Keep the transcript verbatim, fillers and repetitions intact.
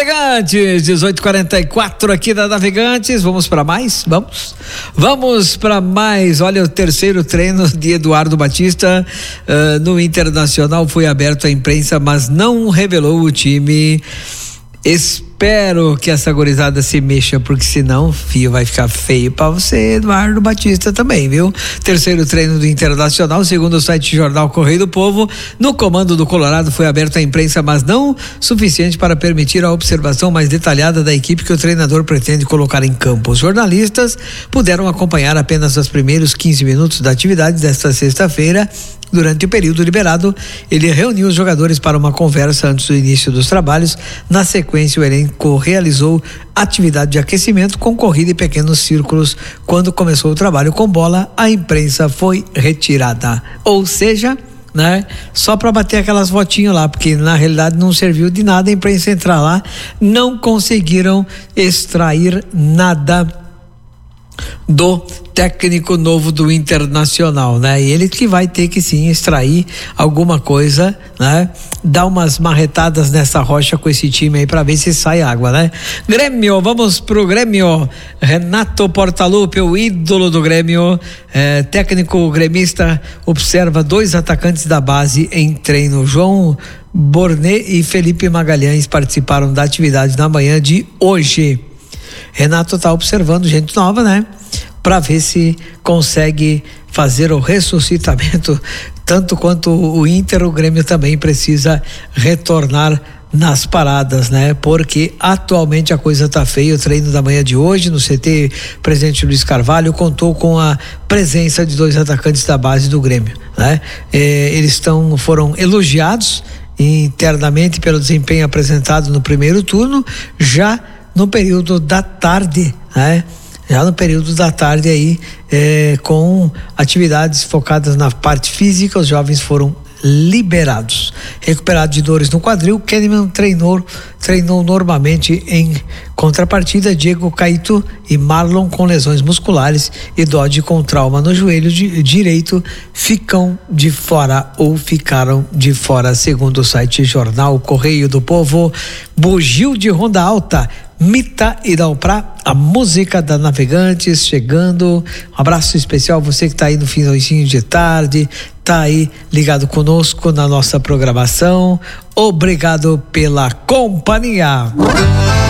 Navegantes, dezoito e quarenta e quatro aqui da Navegantes. Vamos para mais? Vamos? Vamos para mais. Olha, o terceiro treino de Eduardo Batista uh, no Internacional foi aberto à imprensa, mas não revelou o time. Espero que essa gurizada se mexa, porque senão, filho, vai ficar feio pra você, Eduardo Batista, também, viu? Terceiro treino do Internacional, segundo o site Jornal Correio do Povo, no comando do Colorado foi aberto à imprensa, mas não suficiente para permitir a observação mais detalhada da equipe que o treinador pretende colocar em campo. Os jornalistas puderam acompanhar apenas os primeiros quinze minutos da atividade desta sexta-feira. Durante o período liberado, ele reuniu os jogadores para uma conversa antes do início dos trabalhos. Na sequência, o elenco realizou atividade de aquecimento com corrida e pequenos círculos. Quando começou o trabalho com bola, a imprensa foi retirada. Ou seja, né, só para bater aquelas votinhas lá, porque na realidade não serviu de nada a imprensa entrar lá. Não conseguiram extrair nada do técnico novo do Internacional, né? E ele que vai ter que sim extrair alguma coisa, né? Dar umas marretadas nessa rocha com esse time aí para ver se sai água, né? Grêmio, vamos pro Grêmio. Renato Portaluppi, o ídolo do Grêmio, é, técnico gremista, observa dois atacantes da base em treino. João Bornet e Felipe Magalhães participaram da atividade na manhã de hoje. Renato está observando gente nova, né? Para ver se consegue fazer o ressuscitamento, tanto quanto o Inter, o Grêmio também precisa retornar nas paradas, né? Porque atualmente a coisa tá feia. O treino da manhã de hoje no C T Presidente Luiz Carvalho contou com a presença de dois atacantes da base do Grêmio, né? Eh, eles estão, foram elogiados internamente pelo desempenho apresentado no primeiro turno, já no período da tarde, né? Já no período da tarde aí, é, com atividades focadas na parte física, os jovens foram liberados. Recuperado de dores no quadril, Kahneman treinou, treinou normalmente. Em contrapartida, Diego Caíto e Marlon, com lesões musculares, e Dodge com trauma no joelho de, direito, ficam de fora ou ficaram de fora, segundo o site Jornal Correio do Povo. Bugio de Ronda Alta, Mita e Dalprá, a música da Navegantes chegando. Um abraço especial você que está aí no finalzinho de tarde, tá aí ligado conosco na nossa programação. Obrigado pela companhia.